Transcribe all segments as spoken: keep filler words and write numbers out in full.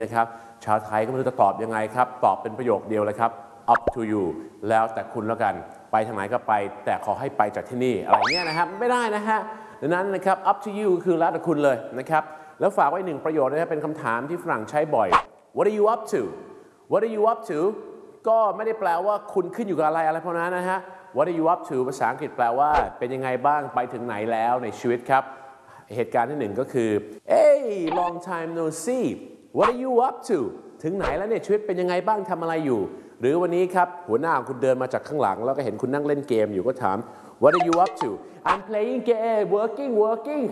นะครับชาวไทยก็ไม่รู้จะตอบยังไงครับตอบเป็นประโยคเดียวเลยครับ up to you แล้วแต่คุณแล้วกันไปทางไหนก็ไปแต่ขอให้ไปจากที่นี่อะไรเงี้ยนะครับไม่ได้นะฮะดังนั้นนะครับ up to you คือแล้วแต่คุณเลยนะครับแล้วฝากไว้หนึ่งประโยคนะครับเป็นคำถามที่ฝรั่งใช้บ่อย what are you up to what are you up to ก็ไม่ได้แปลว่าคุณขึ้นอยู่กับอะไรอะไรพวกนั้นนะฮะ what are you up to ภาษาอังกฤษแปลว่าเป็นยังไงบ้างไปถึงไหนแล้วในชีวิตครับเหตุการณ์ที่หนึ่งก็คือ hey long time no see what are you up to ถึงไหนแล้วเนี่ยชีวิตเป็นยังไงบ้างทำอะไรอยู่หรือวันนี้ครับหัวหน้าคุณเดินมาจากข้างหลังแล้วก็เห็นคุณนั่งเล่นเกมอยู่ก็ถาม what are you up to I'm playing game working working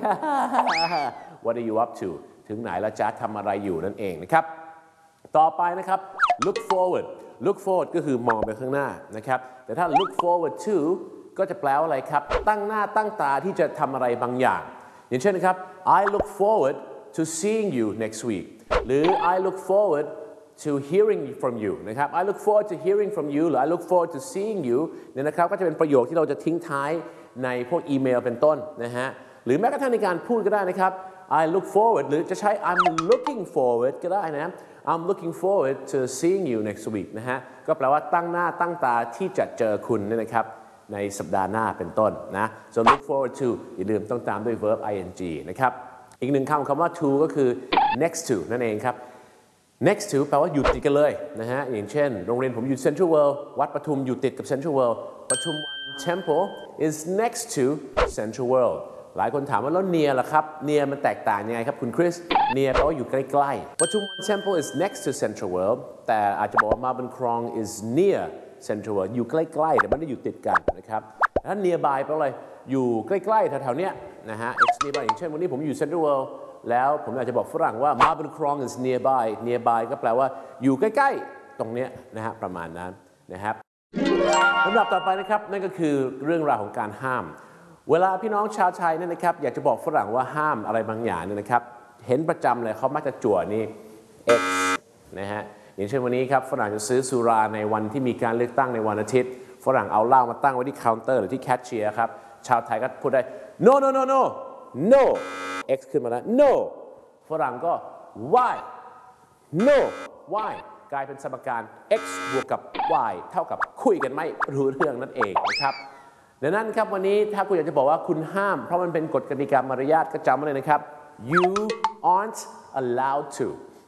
what are you up to ถึงไหนแล้วจ๊ะทำอะไรอยู่นั่นเองนะครับต่อไปนะครับ look forward look forward ก็คือมองไปข้างหน้านะครับแต่ถ้า look forward to ก็จะแปลว่าอะไรครับตั้งหน้าตั้งตาที่จะทำอะไรบางอย่างอย่างเช่นนะครับ I look forward to seeing you next week หรือ I look forward to hearing from you นะครับ I look forward to hearing from you หรือ I look forward to seeing you เนี่ยนะครับก็จะเป็นประโยคที่เราจะทิ้งท้ายในพวกอีเมลเป็นต้นนะฮะหรือแม้กระทั่งในการพูดก็ได้นะครับ I look forward หรือจะใช้ I'm looking forward ก็ได้นะ I'm looking forward to seeing you next week นะฮะก็แปลว่าตั้งหน้าตั้งตาที่จะเจอคุณเนี่ยนะครับในสัปดาห์หน้าเป็นต้นนะ so look forward to อย่าลืมต้องตามด้วย verb ing นะครับอีกหนึ่งคำคำว่า to ก็คือ next to นั่นเองครับ next to แปลว่าอยู่ติดกันเลยนะฮะอย่างเช่นโรงเรียนผมอยู่ Central World วัดปทุมอยู่ติดกับ Central World ปทุมวัน Temple is next to Central World หลายคนถามว่าแล้ว near ล่ะครับ near มันแตกต่างยังไงครับคุณคริส near แปลว่าอยู่ใกล้ๆปทุมวัน Temple is next to Central World แต่อาจจะบอกว่ามาบุญครอง is near Central World อยู่ใกล้ๆแต่ไม่ได้อยู่ติดกันนะครับถ้า nearby แปลว่าอะไรอยู่ใกล้ๆแถวๆเนี้ยนะฮะ it's nearby อย่างเช่นวันนี้ผมอยู่ Central World แล้วผมอยากจะบอกฝรั่งว่า Marble Krong is nearby nearby ก็แปลว่าอยู่ใกล้ๆตรงเนี้ยนะฮะประมาณนั้นนะครับลำดับต่อไปนะครับนั่นก็คือเรื่องราวของการห้ามเวลาพี่น้องชาวไทยเนี่ยนะครับอยากจะบอกฝรั่งว่าห้ามอะไรบางอย่างเนี่ยนะครับเห็นประจำเลยเขามักจะจั่วนี่ X นะฮะอย่างเช่นวันนี้ครับฝรั่งจะซื้อสุราในวันที่มีการเลือกตั้งในวันอาทิตย์ฝรั่งเอาเหล้ามาตั้งไว้ที่เคาน์เตอร์หรือที่แคชเชียร์ครับชาวไทยก็พูดได้ no no no no no x ขึ้นมาแล้ว no ฝรั่งก็ why no why กลายเป็นสมการ x บวกกับ y เท่ากับคุยกันไม่รู้เรื่องนั่นเองนะครับดังนั้นครับวันนี้ถ้าคุณอยากจะบอกว่าคุณห้ามเพราะมันเป็นกฎกติกามารยาทก็จำไว้เลยนะครับ you aren't allowed to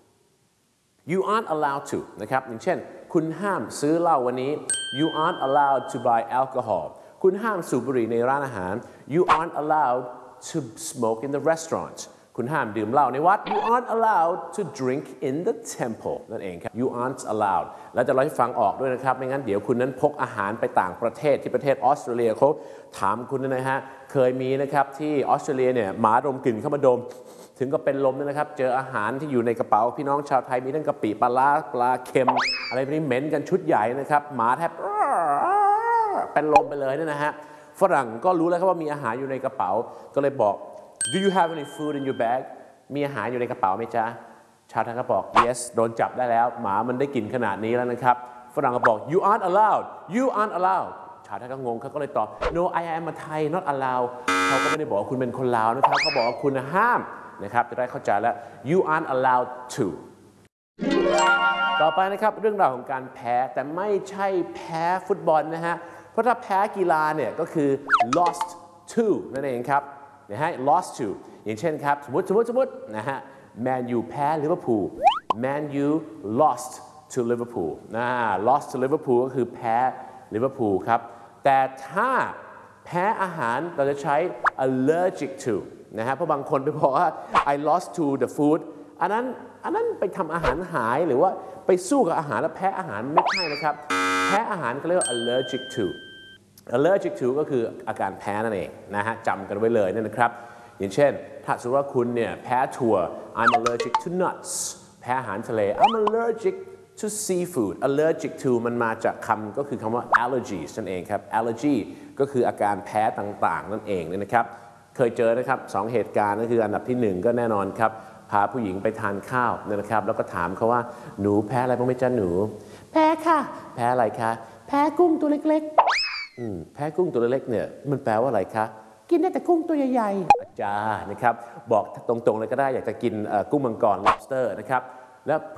you aren't allowed to นะครับอย่างเช่นคุณห้ามซื้อเหล้าวันนี้ you aren't allowed to buy alcohol คุณห้ามสูบบุหรี่ในร้านอาหาร you aren't allowed to smoke in the restaurant คุณห้ามดื่มเหล้าในวัด you aren't allowed to drink in the temple นั่นเองครับ you aren't allowed แล้วจะเล่าให้ฟังออกด้วยนะครับไม่งั้นเดี๋ยวคุณนั้นพกอาหารไปต่างประเทศที่ประเทศออสเตรเลียเขาถามคุณนะฮะเคยมีนะครับที่ออสเตรเลียเนี่ยหมาดมกลิ่นเข้ามาดมถึงก็เป็นลมนะครับเจออาหารที่อยู่ในกระเป๋าพี่น้องชาวไทยมีทั้งกะปิปลาร้าปลาเค็มอะไรพวกนี้เหม็นกันชุดใหญ่นะครับหมาแทบเป็นลมไปเลยเนี่ยนะฮะฝรั่งก็รู้แล้วครับว่ามีอาหารอยู่ในกระเป๋าก็เลยบอก do you have any food in your bag มีอาหารอยู่ในกระเป๋าไหมจ๊ะชาวไทยก็บอก yes โดนจับได้แล้วหมามันได้กลิ่นขนาดนี้แล้วนะครับฝรั่งก็บอก you aren't allowed you aren't allowed ชาวไทยก็งงเขาก็เลยตอบ no I am a Thai not allowed เขาก็ไม่ได้บอกว่าคุณเป็นคนลาวนะครับเขาบอกว่าคุณห้ามนะครับจะได้เข้าใจแล้ว you aren't allowed to ต่อไปนะครับเรื่องราวของการแพ้แต่ไม่ใช่แพ้ฟุตบอลนะฮะเพราะถ้าแพ้กีฬาเนี่ยก็คือ lost to นั่นเองครับนะฮะ lost to อย่างเช่นครับสมมติสมมติสมมตินะฮะ Man U แพ้ลิเวอร์พูล Man U lost to Liverpool นะ lost to Liverpool ก็คือแพ้ลิเวอร์พูลครับแต่ถ้าแพ้อาหารเราจะใช้ allergic to นะฮะเพราะบางคนไปบอกว่า I lost to the food อันนั้นอันนั้นไปทำอาหารหายหรือว่าไปสู้กับอาหารแล้วแพ้อาหารไม่ใช่นะครับแพ้อาหารเขาเรียกว่า allergic to allergic to ก็คืออาการแพ้นั่นเองนะฮะจำกันไว้เลยนะครับอย่างเช่นถ้าสมมติว่าคุณเนี่ยแพ้ถั่ว I'm allergic to nuts แพ้อาหารทะเล I'm allergic to seafood allergic to มันมาจากคำก็คือคำว่า allergies นั่นเองครับ allergy ก็คืออาการแพ้ต่างๆนั่นเองนะครับเคยเจอนะครับสองเหตุการณ์ก็คืออันดับที่หนึ่งก็แน่นอนครับพาผู้หญิงไปทานข้าวนะครับแล้วก็ถามเขาว่าหนูแพ้อะไรบ้างไหมจ๊ะหนูแพ้ค่ะแพ้อะไรคะแพ้กุ้งตัวเล็กๆอืมแพ้กุ้งตัวเล็กๆเนี่ยมันแปลว่าอะไรคะกินได้แต่กุ้งตัวใหญ่ๆอาจารย์นะครับบอกตรงๆเลยก็ได้อยากจะกินกุ้งมังกร lobster นะครับแล้ว